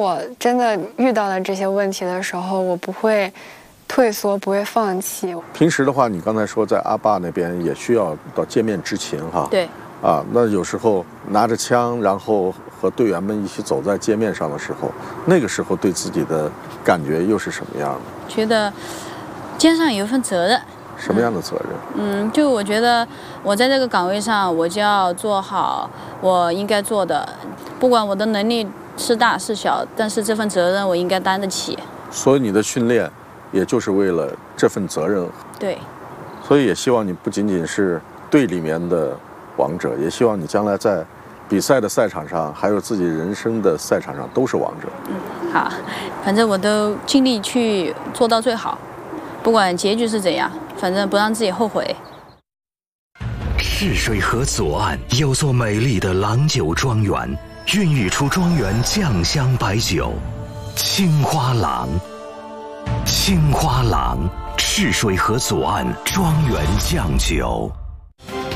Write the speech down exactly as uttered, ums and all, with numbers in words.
我真的遇到了这些问题的时候，我不会退缩，不会放弃。 平时的话，你刚才说在阿坝那边也需要到街面执勤哈。 对。 啊，那有时候拿着枪，然后和队员们一起走在街面上的时候，那个时候对自己的感觉又是什么样的？ 觉得肩上有一份责任。 什么样的责任？ 嗯，就我觉得我在这个岗位上，我就要做好我应该做的，不管我的能力是大是小，但是这份责任我应该担得起。 所以你的训练，也就是为了这份责任。 对。 所以也希望你不仅仅是队里面的王者，也希望你将来在比赛的赛场上，还有自己人生的赛场上都是王者。 嗯，好，反正我都尽力去做到最好，不管结局是怎样，反正不让自己后悔。 赤水河左岸有座美丽的郎酒庄园，孕育出庄园酱香白酒青花郎。青花郎，赤水河左岸庄园酱酒。